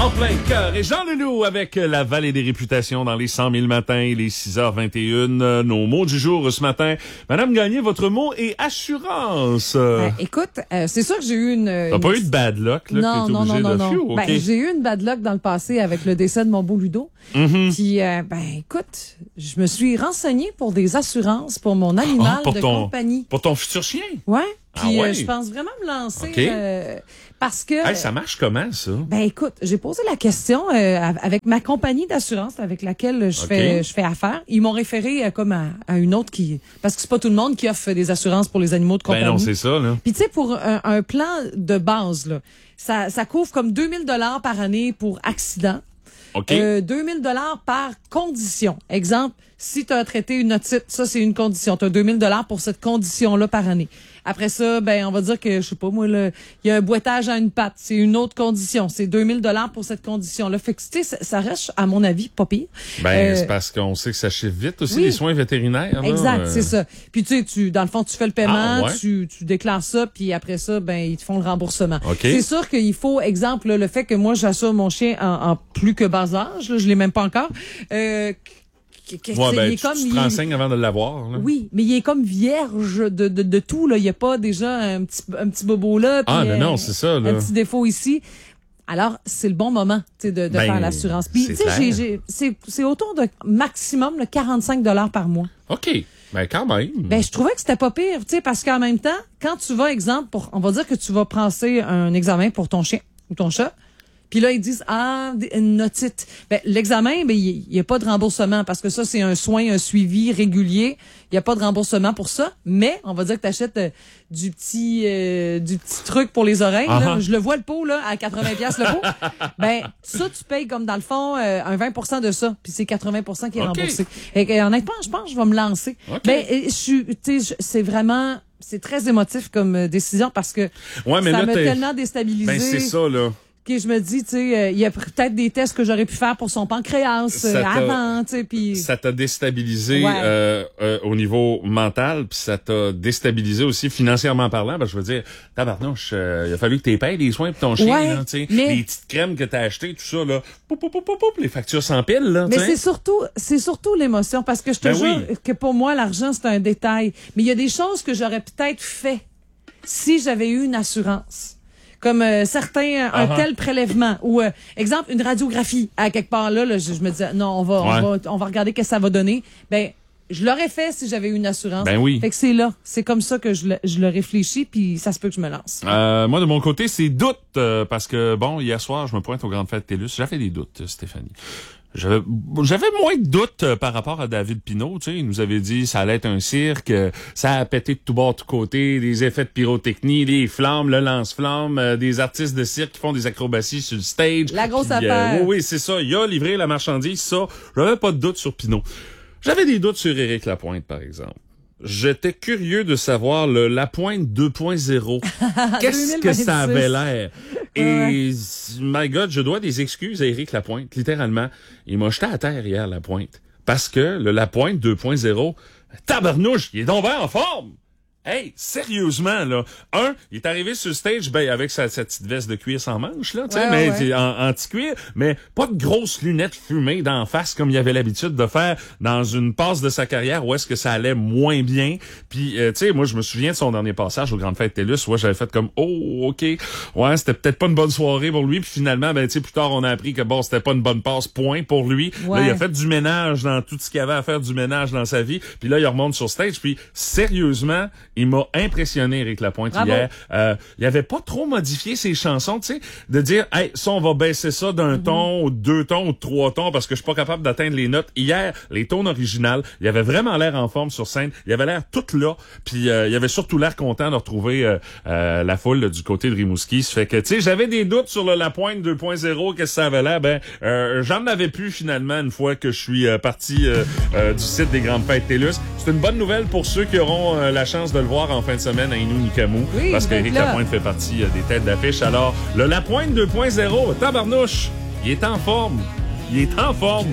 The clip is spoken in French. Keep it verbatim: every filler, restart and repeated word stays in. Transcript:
En plein cœur. Et Jean Leloup avec la vallée des réputations dans les cent mille matins, il est six heures vingt et un. Nos mots du jour ce matin. Madame Gagné, votre mot est assurance. Euh, écoute, euh, c'est sûr que j'ai eu une... T'as une... pas eu de bad luck, là, non, que t'es non, obligé non, de... non, Phew, non. okay. Ben, j'ai eu une bad luck dans le passé avec le décès de mon beau Ludo. Mm-hmm. Puis, euh, ben, écoute, je me suis renseignée pour des assurances pour mon animal oh, pour de ton, compagnie. Pour ton futur chien? Ouais. Puis, ah ouais. euh, je pense vraiment me lancer okay. euh, parce que... Hey, ça marche comment, ça? Ben, écoute, j'ai posé la question euh, avec ma compagnie d'assurance avec laquelle je okay. fais je fais affaire. Ils m'ont référé euh, comme à, à une autre qui... Parce que c'est pas tout le monde qui offre des assurances pour les animaux de compagnie. Ben non, c'est ça, là. Puis tu sais, pour un, un plan de base, là, ça, ça couvre comme deux mille dollars par année pour accident. OK. Euh, deux mille dollars par condition. Exemple, si tu as traité une otite, ça, c'est une condition. Tu as deux mille dollars pour cette condition-là par année. Après ça, ben, on va dire que, je sais pas, moi, il y a un boitage à une patte. C'est une autre condition. C'est deux mille dollars pour cette condition-là. Fait que, tu sais, ça, ça reste, à mon avis, pas pire. Ben, euh, c'est parce qu'on sait que ça chiffre vite aussi, oui, les soins vétérinaires. Là, exact, euh... c'est ça. Puis, tu sais, tu, dans le fond, tu fais le paiement, ah, ouais? tu, tu déclares ça, puis après ça, ben, ils te font le remboursement. Okay. C'est sûr qu'il faut, exemple, là, le fait que moi, j'assure mon chien en, en plus que bas âge, là, je l'ai même pas encore, euh, Ouais, ben, il est tu, comme, tu te renseignes il... avant de l'avoir. Là. Oui, mais il est comme vierge de, de, de tout. Là. Il n'y a pas déjà un petit, un petit bobo là. Ah, puis, non, euh, non, c'est ça. Là. Un petit défaut ici. Alors, c'est le bon moment de, de ben, faire l'assurance. Puis, tu sais, c'est, c'est autour de maximum là, quarante-cinq dollars par mois. OK. Ben, quand même. Ben, je trouvais que c'était pas pire, tu sais, parce qu'en même temps, quand tu vas, exemple, pour, on va dire que tu vas passer un examen pour ton chien ou ton chat. Puis là, ils disent, ah, une otite. Ben, l'examen, ben, il n'y a pas de remboursement parce que ça, c'est un soin, un suivi régulier. Il n'y a pas de remboursement pour ça. Mais, on va dire que tu achètes euh, du petit euh, du petit truc pour les oreilles. Uh-huh. Là. Je le vois, le pot, là, à quatre-vingts piastres le pot. Ben, ça, tu payes comme dans le fond euh, un vingt pour cent de ça. Puis c'est quatre-vingts pour cent qui est okay. remboursé. Et, et honnêtement, je pense que je vais me lancer. Okay. Ben, je suis, tu sais, c'est vraiment... C'est très émotif comme euh, décision parce que ouais, mais ça là, m'a t'es... tellement déstabilisé. Ben, c'est ça, là. Okay, je me dis, tu sais, euh, il y a peut-être des tests que j'aurais pu faire pour son pancréas euh, avant, tu sais, puis ça t'a déstabilisé ouais. euh, euh, au niveau mental, puis ça t'a déstabilisé aussi financièrement parlant. Ben, je veux dire, tabarnouche, euh, il a fallu que t'aies payé des soins pour ton chien, ouais, là, tu sais, mais... les petites crèmes que t'as achetées, tout ça, là, pou, pou, pou, pou, pou, les factures sans pile, là. Mais t'sais. c'est surtout, c'est surtout l'émotion, parce que je te ben jure oui. que pour moi, l'argent c'est un détail, mais il y a des choses que j'aurais peut-être fait si j'avais eu une assurance. Comme euh, certains, un uh-huh. tel prélèvement ou, euh, exemple, une radiographie à quelque part là, là je, je me disais, non, on va, ouais. on va, on va regarder qu'est-ce que ça va donner. Ben, je l'aurais fait si j'avais eu une assurance. Ben oui. Fait que c'est là, c'est comme ça que je le, je le réfléchis, puis ça se peut que je me lance. Euh, moi, de mon côté, c'est doute, euh, parce que, bon, hier soir, je me pointe aux Grandes Fêtes TELUS. J'avais des doutes, Stéphanie. J'avais, j'avais moins de doutes euh, par rapport à David Pinault, tu sais, il nous avait dit ça allait être un cirque, euh, ça a pété de tout bord, de tout côté, des effets de pyrotechnie, les flammes, le lance-flammes, euh, des artistes de cirque qui font des acrobaties sur le stage. La grosse puis, affaire. Euh, oui, oui, c'est ça, il a livré la marchandise, ça. J'avais pas de doute sur Pinault. J'avais des doutes sur Éric Lapointe, par exemple. J'étais curieux de savoir le Lapointe deux point zéro. Qu'est-ce que ça avait l'air? Et, ouais. my God, je dois des excuses à Éric Lapointe, littéralement. Il m'a jeté à terre hier, Lapointe. Parce que le Lapointe deux point zéro, tabarnouche, il est donc bien en forme! Hey, sérieusement, là. Un, il est arrivé sur le stage, ben, avec sa, sa petite veste de cuir sans manche, là, tu sais, ouais, mais ouais. en anti-cuir, mais pas de grosses lunettes fumées d'en face comme il avait l'habitude de faire dans une passe de sa carrière où est-ce que ça allait moins bien. Puis, euh, tu sais, moi, je me souviens de son dernier passage aux Grandes Fêtes TELUS, où j'avais fait comme, oh, OK, ouais, c'était peut-être pas une bonne soirée pour lui. Puis finalement, ben, tu sais, plus tard, on a appris que bon, c'était pas une bonne passe, point pour lui. Ouais. Là, il a fait du ménage dans tout ce qu'il avait à faire du ménage dans sa vie. Puis là, il remonte sur stage. Puis, sérieusement, il m'a impressionné, Éric Lapointe, Bravo. hier. Euh, il avait pas trop modifié ses chansons, tu sais, de dire, hey, ça, on va baisser ça d'un mm-hmm. ton, ou de deux tons, ou de trois tons, parce que je suis pas capable d'atteindre les notes. Hier, les tons originales, il avait vraiment l'air en forme sur scène. Il avait l'air tout là. Puis, euh, il avait surtout l'air content de retrouver euh, euh, la foule là, du côté de Rimouski. Ça fait que, tu sais, j'avais des doutes sur le Lapointe deux point zéro, qu'est-ce que ça avait l'air. Ben, euh, j'en avais plus finalement une fois que je suis euh, parti euh, euh, du site des Grandes Fêtes TELUS. C'est une bonne nouvelle pour ceux qui auront euh, la chance de le voir en fin de semaine à Inou-Nikamou, oui, parce qu'Éric Lapointe fait partie euh, des têtes d'affiche. Alors, le Lapointe deux point zéro, tabarnouche, il est en forme. Il est en forme.